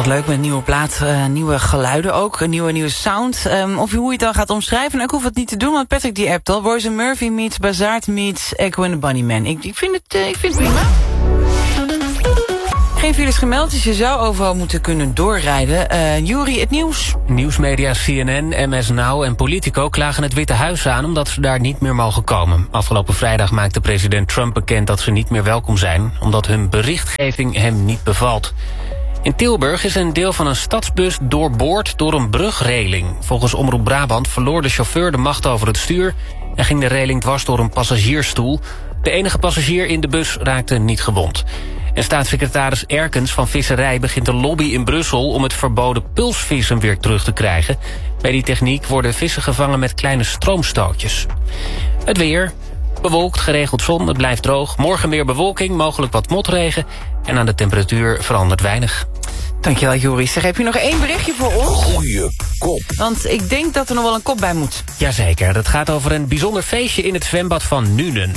Altijd leuk met een nieuwe plaat, nieuwe geluiden ook, een nieuwe sound. Of hoe je het dan gaat omschrijven. En ik hoef het niet te doen, want Patrick die appt al. Royce Murphy meets Bazaard meets Echo and the Bunnymen. Ik vind het prima. Geen files gemeld, dus je zou overal moeten kunnen doorrijden. Juri, het nieuws. Nieuwsmedia CNN, MS Now en Politico klagen het Witte Huis aan omdat ze daar niet meer mogen komen. Afgelopen vrijdag maakte president Trump bekend dat ze niet meer welkom zijn, omdat hun berichtgeving hem niet bevalt. In Tilburg is een deel van een stadsbus doorboord door een brugreling. Volgens Omroep Brabant verloor de chauffeur de macht over het stuur en ging de reling dwars door een passagiersstoel. De enige passagier in de bus raakte niet gewond. En staatssecretaris Erkens van Visserij begint een lobby in Brussel om het verboden pulsvissen weer terug te krijgen. Bij die techniek worden vissen gevangen met kleine stroomstootjes. Het weer. Bewolkt, geregeld zon, het blijft droog. Morgen meer bewolking, mogelijk wat motregen. En aan de temperatuur verandert weinig. Dankjewel, Juri. Zeg, heb je nog 1 berichtje voor ons? Goeie kop. Want ik denk dat er nog wel een kop bij moet. Jazeker, dat gaat over een bijzonder feestje in het zwembad van Nuenen.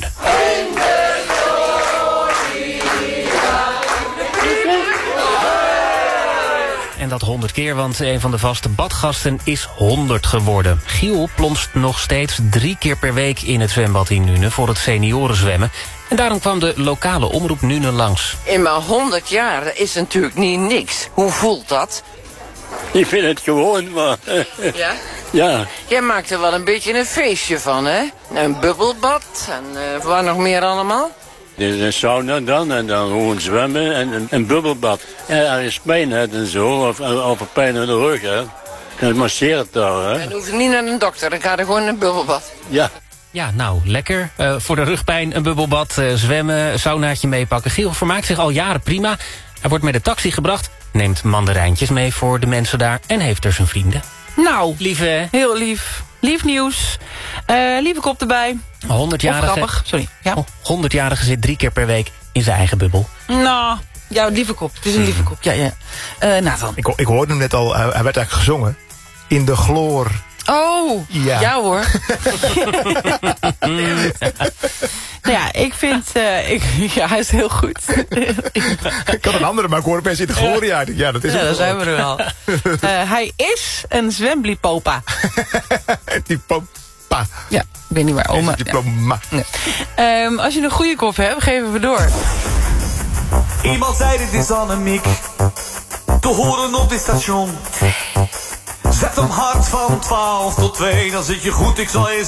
En dat 100 keer, want een van de vaste badgasten is 100 geworden. Giel plonst nog steeds 3 keer per week in het zwembad in Nuenen voor het seniorenzwemmen. En daarom kwam de lokale omroep Nuenen langs. In mijn 100 jaar is natuurlijk niet niks. Hoe voelt dat? Ik vind het gewoon, maar... Ja? Ja. Jij maakt er wel een beetje een feestje van, hè? Een bubbelbad en wat nog meer allemaal? Er is een sauna dan en dan gewoon zwemmen en een bubbelbad. En als je pijn hebt en zo, of een pijn in de rug, hè, dan masseer het daar, hè. En dan hoef je niet naar een dokter, dan ga je gewoon in een bubbelbad. Ja. Ja, nou, lekker. Voor de rugpijn, een bubbelbad, zwemmen, saunaatje meepakken. Giel vermaakt zich al jaren prima. Hij wordt met de taxi gebracht, neemt mandarijntjes mee voor de mensen daar en heeft er zijn vrienden. Nou, Lieve, hè? heel lief. Lief nieuws. Lieve kop erbij. 100-jarige. Grappig, sorry. Ja. 100-jarige zit 3 keer per week in zijn eigen bubbel. Nou, ja, lieve kop. Het is een lieve kop. Ja. Nathan. Ik hoorde hem net al, hij werd eigenlijk gezongen. In de chloor. Oh, ja hoor. Nou ja, ik vind... ja, hij is heel goed. Ik had een andere, maar ik hoorde opeens in de gloria. Ja, dat is ja, het. daar zijn we er al. Hij is een zwemblipopa. Diploma. Ja, ik weet niet waar oma... Diploma. Ja. Nee. Als je een goede kop hebt, geven we door. Iemand zei dit is Annemiek, te horen op dit station. Zet hem hard van 12 tot 2, dan zit je goed, ik zal je